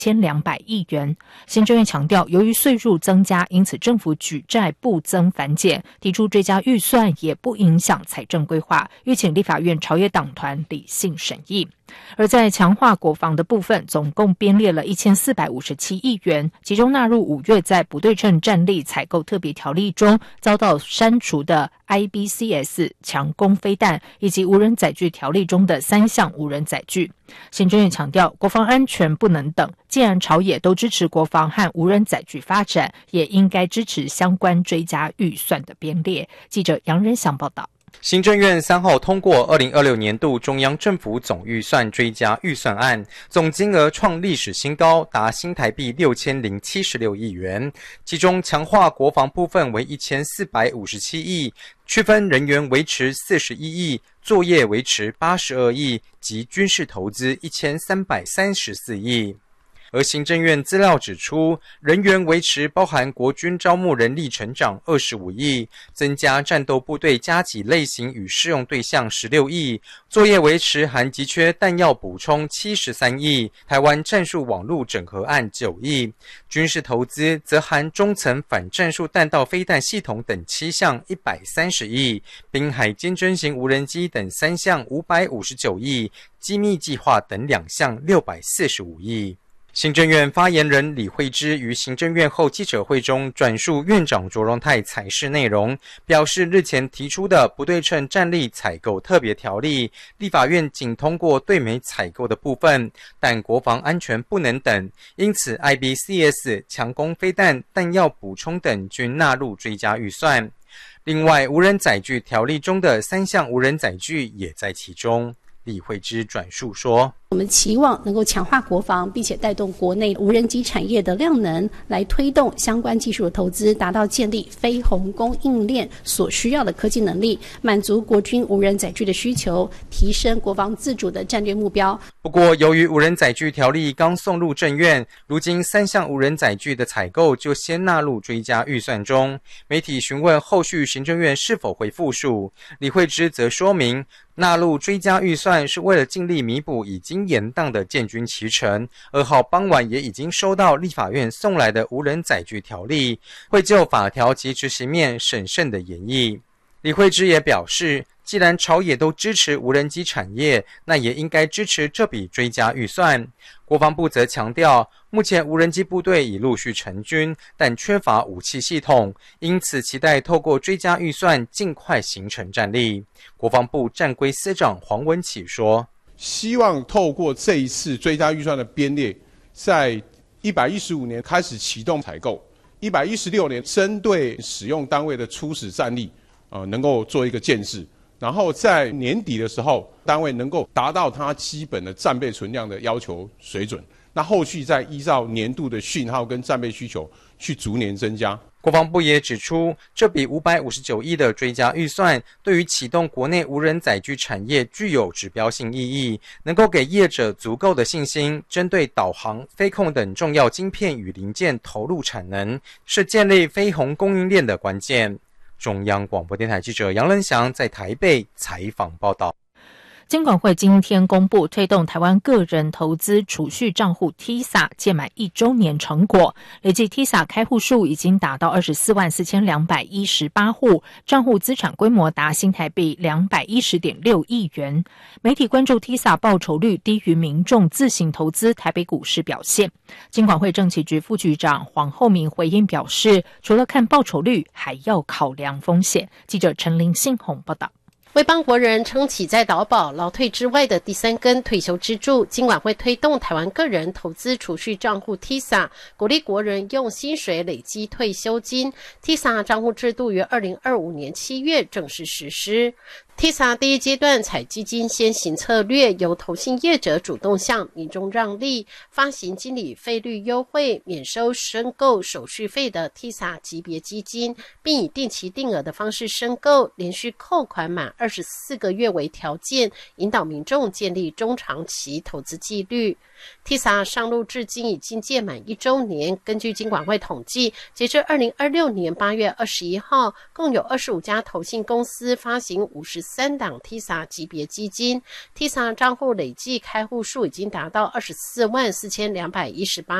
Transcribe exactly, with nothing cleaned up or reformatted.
一千两百亿元。行政院强调，由于税入增加，因此政府举债不增反减，提出追加预算也不影响财政规划，欲请立法院朝野党团理性审议。而在强化国防的部分，总共编列了一千四百五十七亿元，其中纳入五月在不对称战力采购特别条例中遭到删除的 I B C S 强攻飞弹，以及无人载具条例中的三项无人载具。行政院强调，国防安全不能等，既然朝野都支持国防和无人载具发展，也应该支持相关追加预算的编列。记者杨仁祥报道。 行政院三号通过二零二六年度中央政府总预算追加预算案，总金额创历史新高，达新台币六千零七十六亿元。其中强化国防部分为一千四百五十七亿，区分人员维持四十一亿，作业维持八十二亿及军事投资一千三百三十四亿。而行政院资料指出，人员维持包含国军招募人力成长二十五亿，增加战斗部队加给类型与适用对象十六亿，作业维持含急缺弹药补充七十三亿，台湾战术网络整合案九亿，军事投资则含中层反战术弹道飞弹系统等七项一百三十亿，滨海监侦型无人机等三项五百五十九亿，机密计划等两项六百四十五亿。行政院发言人李惠芝于行政院后记者会中转述院长卓荣泰采视内容，表示日前提出的不对称战力采购特别条例，立法院仅通过对美采购的部分，但国防安全不能等，因此 I B C S 强攻飞弹、弹药补充等均纳入追加预算。另外，无人载具条例中的三项无人载具也在其中。李惠芝转述说， 我们期望能够强化国防，并且带动国内无人机产业的量能，来推动相关技术的投资，达到建立非鸿供应链所需要的科技能力，满足国军无人载具的需求，提升国防自主的战略目标。 不过，由于无人载具条例刚送入政院，如今三项无人载具的采购就先纳入追加预算中。媒体询问后续行政院是否会复述，李惠芝则说明，纳入追加预算是为了尽力弥补已经延宕的建军期程。二号傍晚也已经收到立法院送来的无人载具条例，会就法条及执行面审慎的研议。李惠芝也表示，既然朝野都支持无人机产业，那也应该支持这笔追加预算。国防部则强调，目前无人机部队已陆续成军，但缺乏武器系统，因此期待透过追加预算尽快形成战力。国防部战规司长黄文启说， 希望透过这一次追加预算的编列，在一百一十五年开始启动采购，一百一十六年针对使用单位的初始战力呃，能够做一个建制，然后在年底的时候，单位能够达到它基本的战备存量的要求水准，那后续再依照年度的讯号跟战备需求去逐年增加。 国防部也指出，这笔五百五十九亿的追加预算，对于启动国内无人载具产业具有指标性意义，能够给业者足够的信心，针对导航、飞控等重要晶片与零件投入产能，是建立非鸿供应链的关键。中央广播电台记者杨仁祥在台北采访报道。 金管会今天公布推动台湾个人投资储蓄账户 T I S A 届满一周年成果，累计 T I S A 开户数已经达到二十四万四千两百一十八户，账户资产规模达新台币两百一十点六亿元。媒体关注 T I S A 报酬率低于民众自行投资台北股市表现。金管会政企局副局长黄厚明回应表示，除了看报酬率，还要考量风险。记者陈林信宏报道。 为帮国人撑起在劳保、劳退之外的第三根退休支柱，金管会推动台湾个人投资储蓄账户 T I S A， 鼓励国人用薪水累积退休金。T I S A 账户制度于二零二五年七月正式实施。T I S A 第一阶段采基金先行策略，由投信业者主动向民众让利，发行经理费率优惠、免收申购手续费的 T I S A 级别基金，并以定期定额的方式申购，连续扣款满二十四个月为条件，引导民众建立中长期投资纪律。T I S A 上路至今已经届满一周年，根据金管会统计，截至二零二六年八月二十一号，共有二十五家投信公司发行五十十三档 T I S A 级别基金 ，T I S A 账户累计开户数已经达到二十四万四千两百一十八